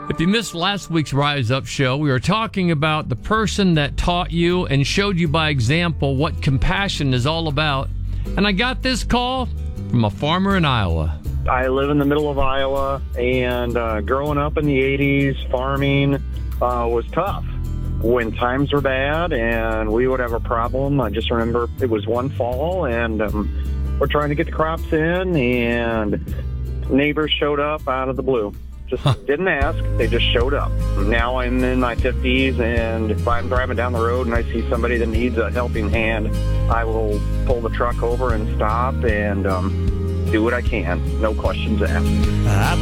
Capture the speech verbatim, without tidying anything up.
If you missed last week's Rise Up show, we were talking about the person that taught you and showed you by example what compassion is all about. And I got this call from a farmer in Iowa. I live in the middle of Iowa, and uh, growing up in the eighties, farming uh, was tough. When times were bad and we would have a problem, I just remember it was one fall, and um, we're trying to get the crops in, and neighbors showed up out of the blue. Just huh. didn't ask. They just showed up. Now I'm in my fifties, and if I'm driving down the road and I see somebody that needs a helping hand, I will pull the truck over and stop and um, do what I can. No questions asked.